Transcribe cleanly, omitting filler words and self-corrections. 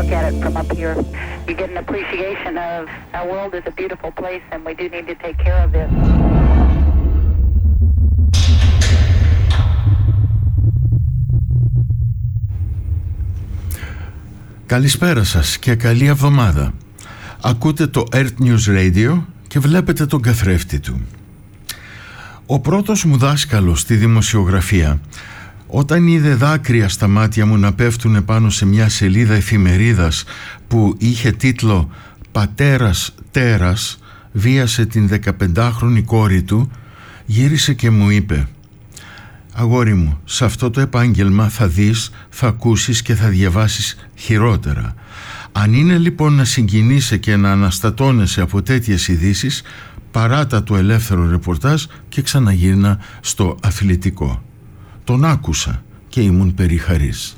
look at it from up here. You get an appreciation of our world is a beautiful place and we do need to take care of it. Καλησπέρα σας και καλή εβδομάδα. Ακούτε το Earth News Radio και βλέπετε τον καθρέφτη του. Ο πρώτος μου δάσκαλος στη δημοσιογραφία, όταν είδε δάκρυα στα μάτια μου να πέφτουν πάνω σε μια σελίδα εφημερίδας που είχε τίτλο «Πατέρας τέρας βίασε την 15χρονη κόρη του», γύρισε και μου είπε: «Αγόρι μου, σε αυτό το επάγγελμα θα δεις, θα ακούσεις και θα διαβάσεις χειρότερα. Αν είναι λοιπόν να συγκινείσαι και να αναστατώνεσαι από τέτοιες ειδήσεις, παράτα το ελεύθερο ρεπορτάζ και ξαναγύρνα στο αθλητικό». Τον άκουσα και ήμουν περιχαρής.